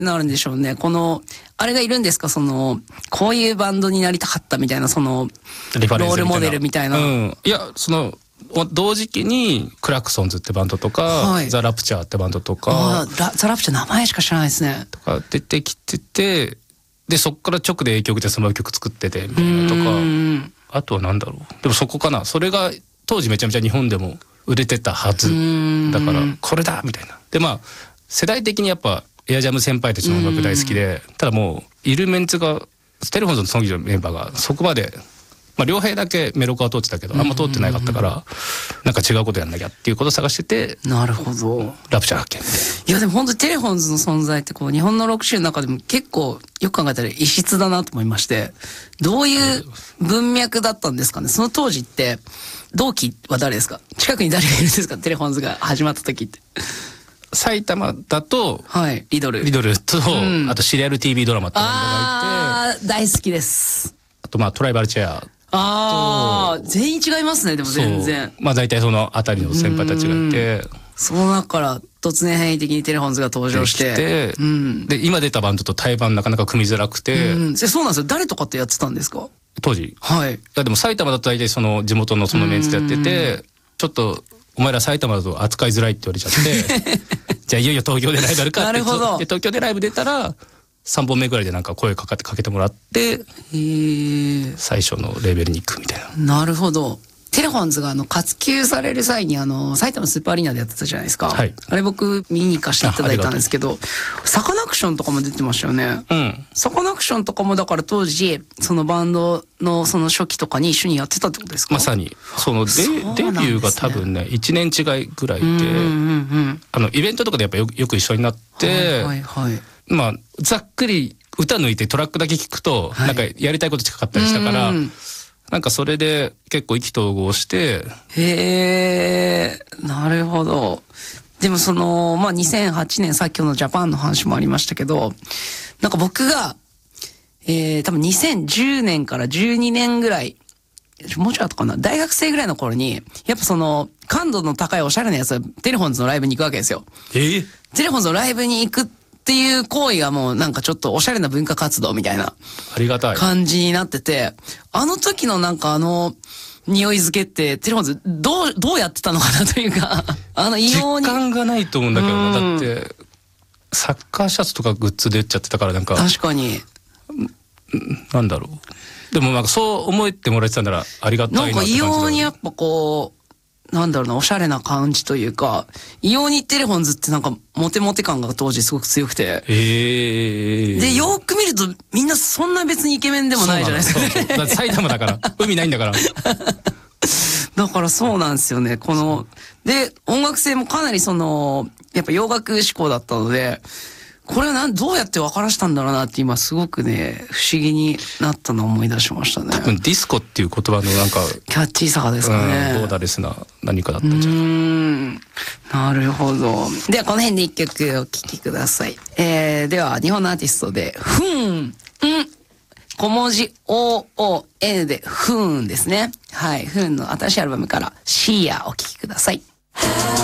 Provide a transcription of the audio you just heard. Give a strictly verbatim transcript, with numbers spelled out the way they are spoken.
なるんでしょうね。この、あれがいるんですか、その、こういうバンドになりたかったみたいな、その、 リファレンスみたいなロールモデルみたいな。 うん。いや、その、同時期にクラクソンズってバンドとか、はい、ザ・ラプチャーってバンドとか、 ザ・ラプチャー名前しか知らないですね。 とか出てきてて、でそこから直で影響を受けてその曲作っててみたいなとか、あとはなんだろう。でもそこかな。それが当時めちゃめちゃ日本でも売れてたはず。だからこれだみたいな。でまあ世代的にやっぱエアジャム先輩たちの音楽大好きで、ただもういるメンツがテレフォンズのその時のメンバーがそこまで。まあ、両兵だけメロコは通ってたけどあんま通ってなかったから、なんか違うことやんなきゃっていうことを探してて、 なるほど、 ラプチャー発見。 いやでも本当にテレフォンズの存在ってこう日本のロックシーンの中でも結構よく考えたら異質だなと思いまして、どういう文脈だったんですかね。その当時って同期は誰ですか。近くに誰がいるんですか、テレフォンズが始まった時って。 埼玉だと、 はい、リドルリドルと、うん、あとシリアル ティーブイ ドラマってバンドがいて、 あー大好きです。 あとまあトライバルチェア、 ああ全員違いますね。でも全然まあ大体そのあたりの先輩たちがいて、 その中から突然変異的にテレフォンズが登場して、 うん、で今出たバンドと対バンなかなか組みづらくて、 うん、そうなんですよ。誰とかってやってたんですか当時。 はい。いやでも埼玉だと大体その地元のそのメンツでやってて、ちょっとお前ら埼玉だと扱いづらいって言われちゃってじゃあいよいよ東京でライブやるかって。なるほど。で東京でライブ出たらさんぼんめぐらいでなんか声かかってかけてもらって、へ最初のレーベルに行くみたいな。なるほど。テレフォンズがあの活休される際にあの埼玉スーパーアリーナでやってたじゃないですか。はい、あれ僕見に行かせていただいたんですけど、サカナクションとかも出てましたよね。うん。サカナクションとかもだから当時そのバンドのその初期とかに一緒にやってたってことですか。 まさにその デ, そ、ね、デビューが多分ねいちねん違いぐらいで、うんうんうん、あのイベントとかでやっぱよくよく一緒になって、はいはいはい、まあざっくり歌抜いてトラックだけ聞くと、はい、なんかやりたいこと近かったりしたから、なんかそれで結構意気投合して。 へー、なるほど。でもそのまあにせんはちねんさっきのジャパンの話もありましたけど、なんか僕が、えー、多分にせんじゅうねんからじゅうにねんぐらい、もうちょい後かな、大学生ぐらいの頃にやっぱその感度の高いおしゃれなやつはテレフォンズのライブに行くわけですよ。 えー、 テレフォンズのライブに行くっていう行為がもうなんかちょっとおしゃれな文化活動みたいなありがたい感じになってて、あの時のなんかあの匂い付けってテレフォンズどうどうやってたのかなというかあの異様に実感がないと思うんだけどな。だってサッカーシャツとかグッズで売っちゃってたから、なんか確かになんだろう。でもなんかそう思えてもらえてたならありがたいなって感じだ。 なんか異様にやっぱこうなんだろうな、おしゃれな感じというか、異様にテレフォンズってなんかモテモテ感が当時すごく強くて、 えー、 でよく見るとみんなそんな別にイケメンでもないじゃないですか、ね、 そうそうだって埼玉だから海ないんだからだからそうなんですよね。こので音楽性もかなりそのやっぱ洋楽志向だったので、これはなんどうやって分からしたんだろうなって今すごくね不思議になったのを思い出しましたね。 多分ディスコっていう言葉のなんかキャッチーさがですかね、 うん、ボーダレスな何かだったんじゃない。うーん、 なるほど。ではこの辺で一曲お聴きください。えー、では日本のアーティストでふーん、ん小文字 オーオーエヌ でふーんですね。はい、ふーんの新しいアルバムからシーヤお聴きください。